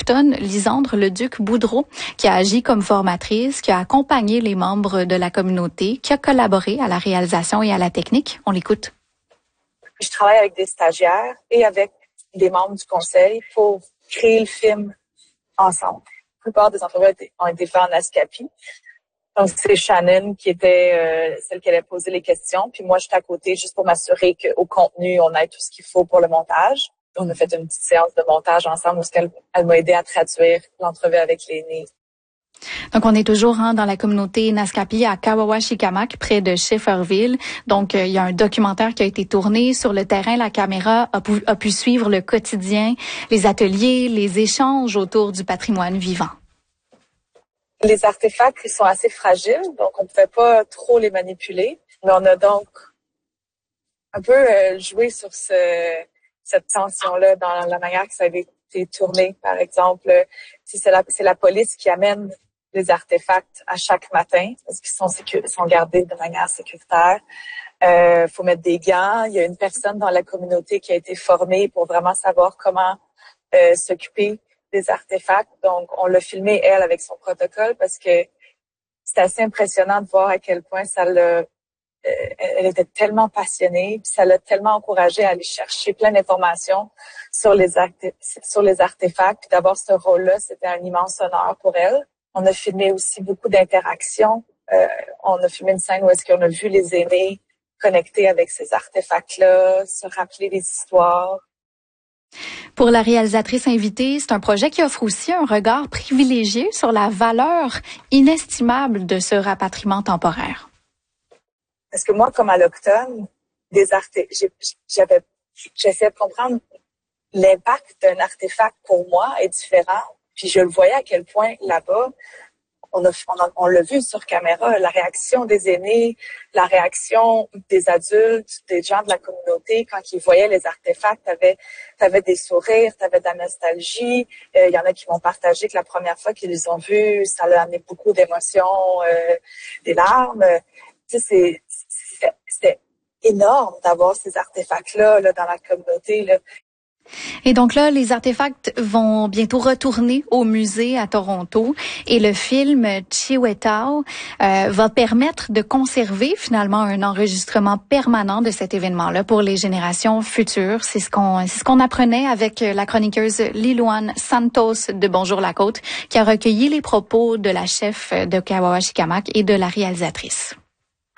autochtone Lisandre Leduc-Boudreau, qui a agi comme formatrice, qui a accompagné les membres de la communauté, qui a collaboré à la réalisation et à la technique. On l'écoute. Je travaille avec des stagiaires et avec des membres du conseil pour créer le film ensemble. La plupart des entrevues ont été faites en Naskapi. Donc, c'est Shannon qui était celle qui allait poser les questions. Puis moi, j'étais à côté juste pour m'assurer qu'au contenu, on ait tout ce qu'il faut pour le montage. On a fait une petite séance de montage ensemble où elle m'a aidé à traduire l'entrevue avec l'aîné. Donc, on est toujours dans la communauté Naskapi à Kawawa-Shikamak, près de Schefferville. Donc, il y a un documentaire qui a été tourné sur le terrain. La caméra a pu suivre le quotidien, les ateliers, les échanges autour du patrimoine vivant. Les artefacts, ils sont assez fragiles, donc on ne pouvait pas trop les manipuler. Mais on a donc un peu joué sur cette tension-là dans la manière que ça avait été tourné. Par exemple, c'est la police qui amène les artefacts à chaque matin parce qu'ils sont gardés de manière sécuritaire. Faut mettre des gants. Il y a une personne dans la communauté qui a été formée pour vraiment savoir comment s'occuper des artefacts. Donc, on l'a filmé, elle, avec son protocole parce que c'est assez impressionnant de voir à quel point elle était tellement passionnée, puis ça l'a tellement encouragée à aller chercher plein d'informations sur les artefacts. Puis d'avoir ce rôle-là, c'était un immense honneur pour elle. On a filmé aussi beaucoup d'interactions. On a filmé une scène où est-ce qu'on a vu les aînés connecter avec ces artefacts-là, se rappeler des histoires. Pour la réalisatrice invitée, c'est un projet qui offre aussi un regard privilégié sur la valeur inestimable de ce rapatriement temporaire. Parce que moi, comme allochtone, j'essayais de comprendre l'impact d'un artefact pour moi est différent. Puis je le voyais à quel point là-bas, on l'a vu sur caméra, la réaction des aînés, la réaction des adultes, des gens de la communauté, quand ils voyaient les artefacts, t'avais des sourires, t'avais de la nostalgie. Il y en a qui m'ont partagé que la première fois qu'ils les ont vus, ça leur a amené beaucoup d'émotions, des larmes. Tu sais, c'était énorme d'avoir ces artefacts-là dans la communauté, là. Et donc là, les artefacts vont bientôt retourner au musée à Toronto et le film Chiwetel va permettre de conserver finalement un enregistrement permanent de cet événement-là pour les générations futures. C'est ce qu'on apprenait avec la chroniqueuse Lilouane Santos de Bonjour la Côte qui a recueilli les propos de la chef de Kawawa-Shikamak et de la réalisatrice.